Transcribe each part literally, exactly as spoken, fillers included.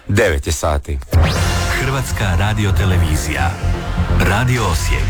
devet je sati. Hrvatska radiotelevizija. Radio Osijek.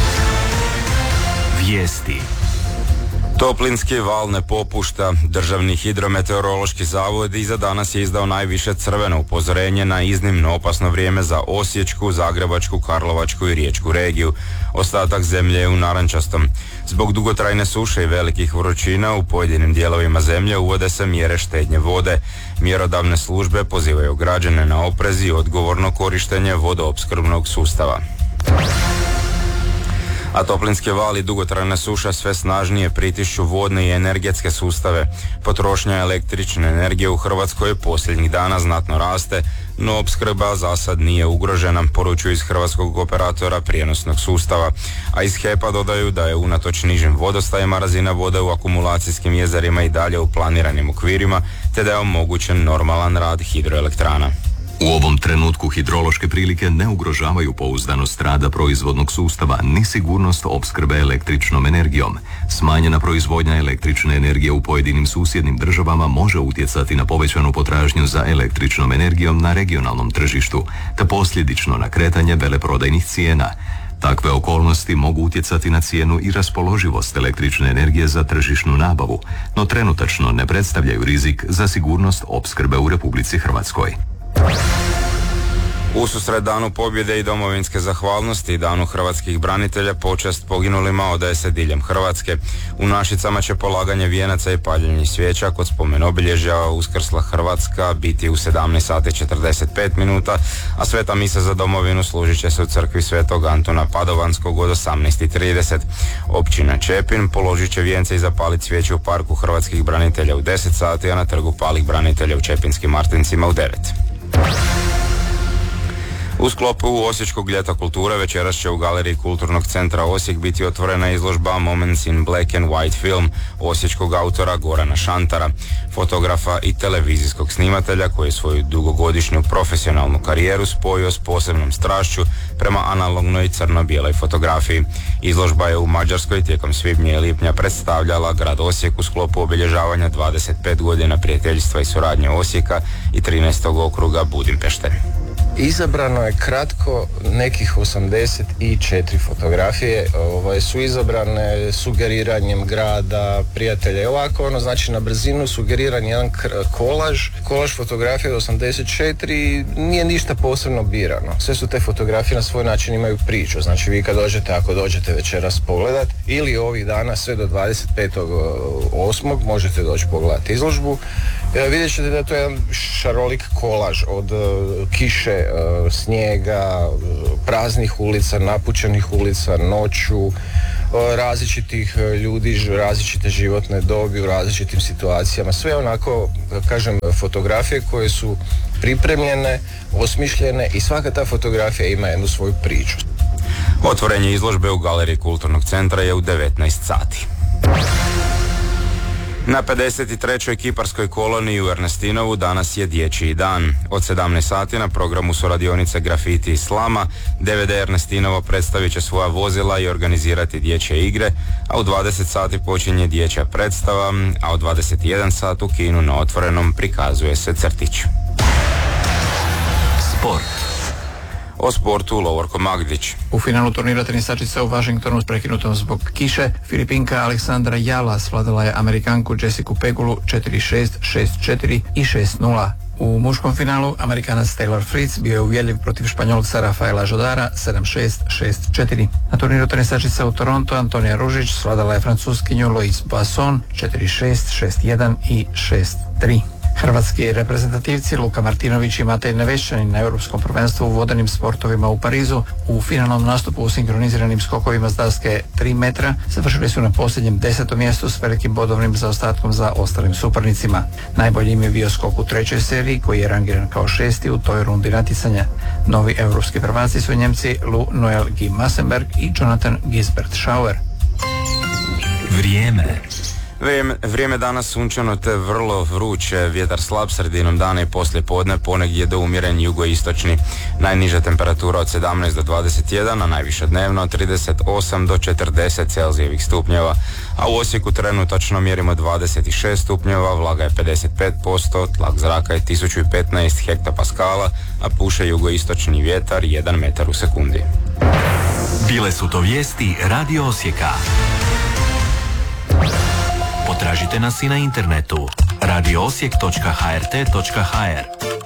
Vijesti. Toplinski val ne popušta. Državni hidrometeorološki zavod i za danas je izdao najviše crveno upozorenje na iznimno opasno vrijeme za Osječku, Zagrebačku, Karlovačku i Riječku regiju. Ostatak zemlje je u narančastom. Zbog dugotrajne suše i velikih vrućina u pojedinim dijelovima zemlje uvode se mjere štednje vode. Mjerodavne službe pozivaju građane na oprez i odgovorno korištenje vodoopskrbnog sustava. A toplinski val i dugotrajna suša sve snažnije pritišću vodne i energetske sustave. Potrošnja električne energije u Hrvatskoj posljednjih dana znatno raste, no opskrba za sad nije ugrožena, poručuju iz hrvatskog operatora prijenosnog sustava. A iz H E P-a dodaju da je unatoč nižim vodostajima razina vode u akumulacijskim jezerima i dalje u planiranim okvirima, te da je omogućen normalan rad hidroelektrana. U ovom trenutku hidrološke prilike ne ugrožavaju pouzdanost rada proizvodnog sustava ni sigurnost opskrbe električnom energijom. Smanjena proizvodnja električne energije u pojedinim susjednim državama može utjecati na povećanu potražnju za električnom energijom na regionalnom tržištu, te posljedično na kretanje veleprodajnih cijena. Takve okolnosti mogu utjecati na cijenu i raspoloživost električne energije za tržišnu nabavu, no trenutačno ne predstavljaju rizik za sigurnost opskrbe u Republici Hrvatskoj. Ususret Danu pobjede i domovinske zahvalnosti i Danu hrvatskih branitelja počast poginulima odaje se diljem Hrvatske. U Našicama će polaganje vijenaca i paljenje svijeća kod spomen obilježja Uskrsla Hrvatska biti u sedamnaest sati i četrdeset pet minuta, a sveta misa za domovinu služit će se u crkvi Svetog Antuna Padovanskog od osamnaest i trideset. Općina Čepin položit će vijence i zapalit svijeće u Parku hrvatskih branitelja u deset sati, a na Trgu palih branitelja u Čepinskim Martincima u devet. U sklopu Osječkog ljeta kulture večeras će u galeriji Kulturnog centra Osijek biti otvorena izložba Moments in Black and White film osječkog autora Gorana Šantara, fotografa i televizijskog snimatelja koji je svoju dugogodišnju profesionalnu karijeru spojio s posebnom strašću prema analognoj crno-bijeloj fotografiji. Izložba je u Mađarskoj tijekom svibnja i lipnja predstavljala grad Osijek u sklopu obilježavanja dvadeset pet godina prijateljstva i suradnje Osijeka i trinaestog okruga Budimpešte. Izabrano je kratko nekih osamdeset četiri fotografije, ovaj, su izabrane sugeriranjem grada, prijatelja i ovako, ono znači na brzinu sugeriran jedan kolaž, kolaž fotografije od osamdeset četiri, nije ništa posebno birano. Sve su te fotografije na svoj način imaju priču, znači vi kad dođete, ako dođete večeras pogledat ili ovih dana sve do dvadeset petog osmog možete doći pogledati izložbu. E, vidjet ćete da je to jedan šarolik kolaž od uh, kiše, uh, snijega, uh, praznih ulica, napučenih ulica, noću, uh, različitih uh, ljudi, različite životne dobi u različitim situacijama. Sve onako, kažem, fotografije koje su pripremljene, osmišljene i svaka ta fotografija ima jednu svoju priču. Otvorenje izložbe u galeriji Kulturnog centra je u devetnaest sati. Na pedeset trećoj kiparskoj koloniji u Ernestinovu danas je dječji dan. Od sedamnaest sati na programu su radionice grafiti i slama, D V D Ernestinovo predstavit će svoja vozila i organizirati dječje igre, a u dvadeset sati počinje dječja predstava, a u dvadeset jedan sat u kinu na otvorenom prikazuje se crtić. Sport. O sportu Lovorko Magdić. U finalu turnira tenisačica u Washingtonu s prekinutom zbog kiše, Filipinka Aleksandra Jala svladala je Amerikanku Jessiku Pegulu četiri šest, šest četiri i šest nula. U muškom finalu Amerikanac Taylor Fritz bio je uvjerljiv protiv Španjolca Rafaela Žodara sedam šest, šest četiri. Na turniru tenisačica u Toronto Antonija Ružić svladala je Francuskinju Lois Boisson četiri šest, šest jedan i šest tri. Hrvatski reprezentativci Luka Martinović i Matej Nevešćanin na Europskom prvenstvu u vodenim sportovima u Parizu u finalnom nastupu u sinkroniziranim skokovima s daske tri metra završili su na posljednjem desetom mjestu s velikim bodovnim zaostatkom za ostalim suparnicima. Najbolji im je bio skok u trećoj seriji koji je rangiran kao šesti u toj rundi natjecanja. Novi europski prvaci su Njemci Lu Noel G. Massenberg i Jonathan Gisbert Schauer. Vrijeme. Vrijeme, vrijeme danas sunčano te vrlo vruće, vjetar slab sredinom dana i poslije podne, ponegdje do umjeren jugoistočni. Najniža temperatura od sedamnaest do dvadeset jedan, a najviša dnevno od trideset osam do četrdeset Celzijevih stupnjeva. a u Osijeku trenutačno mjerimo dvadeset šest stupnjeva, vlaga je pedeset pet posto, tlak zraka je tisuću petnaest hektopaskala, a puše jugoistočni vjetar jedan metar u sekundi. Bile su to vijesti Radio Osijeka. Potražite nas i na internetu radio osijek točka h r t točka h r.